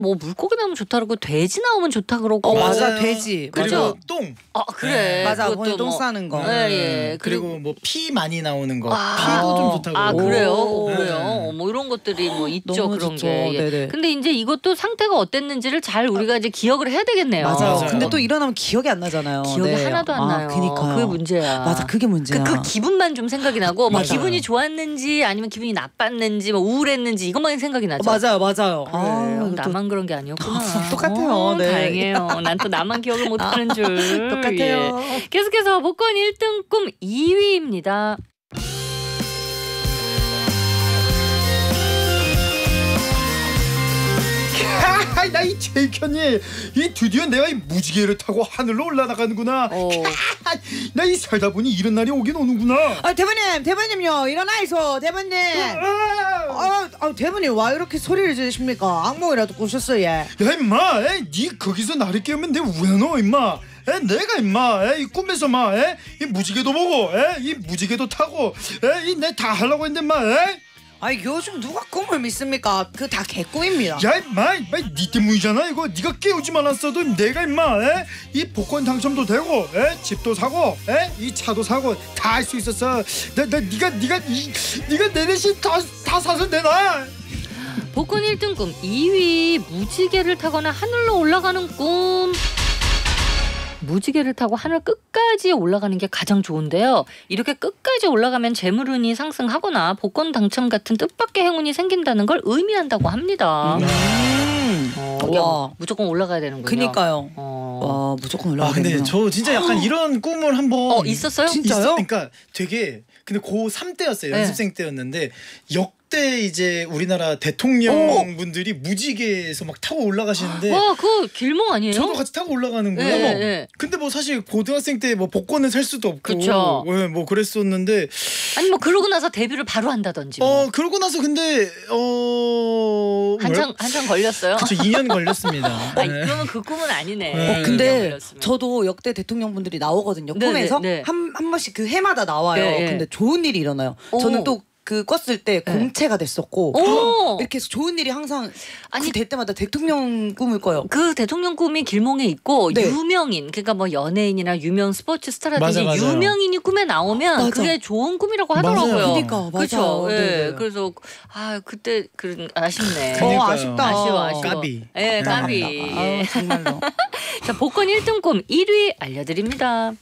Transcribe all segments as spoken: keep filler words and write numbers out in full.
뭐 물고기 나오면 좋다 그러고 돼지 나오면 좋다 그러고. 어 맞아 돼지. 그리고 맞아. 똥. 아 그래. 네. 맞아 그것도 똥 뭐, 싸는 거. 예, 예. 그리고, 그리고 뭐 피 많이 나오는 거. 아, 피도 좀 좋다고. 아 그러고. 그래요? 오. 그래요? 어, 뭐 이런 것들이 뭐 있죠. 너무 그런 좋죠. 게. 예. 네네. 근데 이제 이것도 상태가 어땠는지를 잘 우리가 이제 기억을 해야 되겠네요. 맞아요. 맞아요. 근데 또 일어나면 기억이 안 나잖아요. 기억이 네. 하나도 안 아, 나요. 그니까요. 그게 문제야. 맞아 그게 문제야. 그, 그 기분만 좀 생각이 나고 뭐 맞아요. 기분이 좋았는지 아니면 기분이 나빴는지 뭐 우울했는지 이것만 생각이 나죠. 맞아요 맞아요. 그래, 아, 어, 또 나만 그런 게 아니었구나. 똑같아요. 어, 네. 다행이에요. 난 또 나만 기억을 못하는 줄. 똑같아요. 예. 계속해서 복권 일 등 꿈 이 위입니다. 나이 제이현이 이 드디어 내가 이 무지개를 타고 하늘로 올라가는구나. 어. 나 이 살다 보니 이런 날이 오긴 오는구나. 아 대표님 대표님요 일어나이소 대표님. 아, 아 대표님 와 이렇게 소리를 지르십니까? 악몽이라도 꾸셨어 얘. 야 임마, 에이, 니 거기서 나를 깨우면 내가 왜 넣어 임마. 에, 내가 임마 에, 이 꿈에서 마, 에, 이 무지개도 보고, 에, 이 무지개도 타고, 에, 이 내 다 하려고 했는데 마, 에? 아니 요즘 누가 꿈을 믿습니까? 그 다 개꿈입니다. 야 임마, 임마 니 때문이잖아 이거. 니가 깨우지만 않았어도 내가 임마, 에, 이 복권 당첨도 되고, 에, 집도 사고, 에, 이 차도 사고 다 할 수 있었어. 나, 나 니가 니가 이, 니가 내 대신 다 다 사서 내놔. 복권 일 등 꿈 이 위 무지개를 타거나 하늘로 올라가는 꿈. 무지개를 타고 하늘 끝까지 올라가는 게 가장 좋은데요. 이렇게 끝까지 올라가면 재물운이 상승하거나 복권 당첨 같은 뜻밖의 행운이 생긴다는 걸 의미한다고 합니다. 음. 어, 와. 그러니까 무조건 올라가야 되는군요. 그니까요. 어. 와 무조건 아 올라가겠구나. 근데 저 진짜 약간 이런 꿈을 한번 어 있었어요? 진짜요? 있어, 그러니까 되게 근데 고삼 때였어요. 네. 연습생 때였는데 역대 이제 우리나라 대통령 분들이 무지개에서 막 타고 올라가시는데 와 그거 길몽 아니에요? 저도 같이 타고 올라가는 네, 거예요. 네. 근데 뭐 사실 고등학생 때 뭐 복권을 살 수도 없고 그쵸. 네, 뭐 그랬었는데 아니 뭐 그러고 나서 데뷔를 바로 한다든지. 뭐. 어 그러고 나서 근데 어 한참 한참 걸렸어요. 그쵸 이 년 걸렸습니다. 아, 네. 그러면 그 꿈은 아니네. 네. 어, 근데 걸렸으면. 저도 역대 대통령분들이 나오거든요. 네, 꿈에서 네, 네. 한, 한 번씩 그 해마다 나와요. 네, 네. 근데 좋은 일이 일어나요. 오. 저는 또 그 껐을 때 네. 공채가 됐었고 오! 이렇게 해서 좋은 일이 항상 아니, 아니 될 때마다 대통령 꿈을 꿔요. 그 대통령 꿈이 길몽에 있고 네. 유명인 그러니까 뭐 연예인이나 유명 스포츠 스타라든지 맞아, 맞아요. 유명인이 꿈에 나오면 맞아. 그게 좋은 꿈이라고 하더라고요. 맞아요. 그러니까, 맞아요. 그렇죠. 예. 네네. 그래서 아 그때 그 아쉽네. 어 그러니까요. 아쉽다. 아쉬워 아쉬워. 까비. 예, 까비. 아, 예. 정말로. 자 복권 일 등 꿈 일 위 알려드립니다.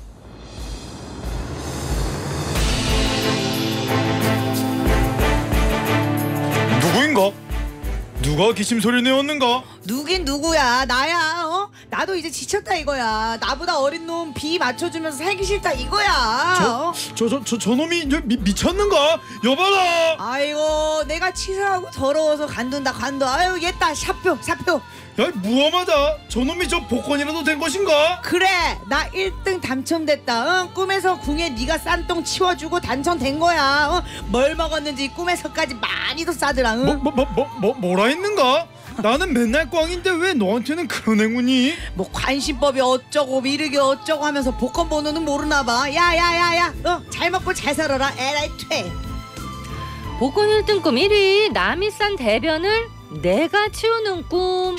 누구인가? 누가 기침 소리 내었는가? 누긴 누구야 나야. 어? 나도 이제 지쳤다 이거야. 나보다 어린 놈 비 맞춰주면서 살기 싫다 이거야. 저- 어? 저 저 저 저놈이 저, 미, 미쳤는가? 여봐라. 아이고 내가 치사하고 더러워서 간둔다 간두. 아유 얘다 샤표 샤표. 야 무엄하다. 저놈이 저 복권이라도 된 것인가? 그래 나 일 등 당첨됐다. 어? 꿈에서 궁에 네가 싼 똥 치워주고 당첨된 거야. 어? 뭘 먹었는지 꿈에서까지 많이도 싸더라. 응? 뭐 뭐 뭐 뭐 뭐, 뭐라 했는가? 나는 맨날 꽝인데 왜 너한테는 그런 행운이? 뭐 관심법이 어쩌고 미르기 어쩌고 하면서 복권 번호는 모르나 봐. 야야야야 어? 잘 먹고 잘 살아라 에라이 퇴. 복권 일 등 꿈 일 위 남이 싼 대변을 내가 치우는 꿈.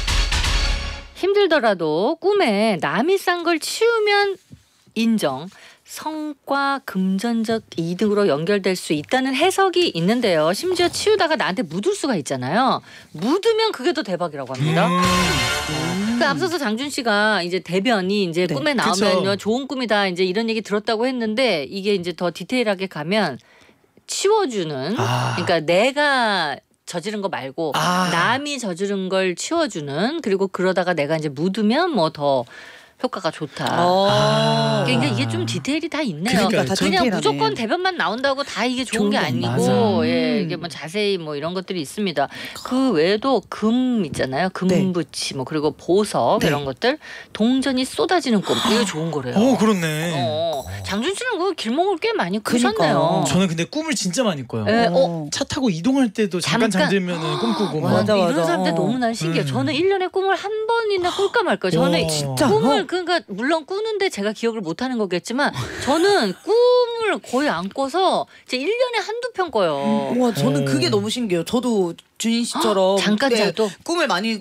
힘들더라도 꿈에 남이 싼 걸 치우면 인정. 성과 금전적 이득으로 연결될 수 있다는 해석이 있는데요. 심지어 치우다가 나한테 묻을 수가 있잖아요. 묻으면 그게 더 대박이라고 합니다. 음. 그 앞서서 장준 씨가 이제 대변이 이제 네, 꿈에 나오면 그쵸. 좋은 꿈이다 이제 이런 얘기 들었다고 했는데 이게 이제 더 디테일하게 가면 치워주는 아. 그러니까 내가 저지른 거 말고 아. 남이 저지른 걸 치워주는 그리고 그러다가 내가 이제 묻으면 뭐 더 효과가 좋다. 아. 그러니까 이게 좀 디테일이 다 있네요. 그러니까요. 다 그냥 디테일하네. 무조건 대변만 나온다고 다 이게 좋은, 좋은 게 게 아니고 맞아. 예, 이게 뭐 자세히 뭐 이런 것들이 있습니다. 그 외에도 금 있잖아요. 금붙이 뭐 그리고 보석 네. 이런 것들 동전이 쏟아지는 꿈 이거 좋은 거래요. 오 그렇네. 어, 장준 씨는 그 길몽을 꽤 많이 그러니까요. 꾸셨네요. 저는 근데 꿈을 진짜 많이 꿔요. 예, 어, 차 타고 이동할 때도 잠깐 잠깐. 잠들면은 꿈꾸고 막. 맞아, 이런 맞아. 사람들 어. 너무 난 신기해요. 음. 저는 일 년에 꿈을 한 번이나 꿀까 말까요. 저는 와. 진짜? 꿈을 어. 그러니까 물론 꾸는데 제가 기억을 못하는 거겠지만 저는 꿈을 꿈을 거의 안 꿔서 이제 일 년에 한두 편 꿔요. 와 저는 오. 그게 너무 신기해요. 저도 준희 씨처럼 잠깐 그때 자도? 꿈을 많이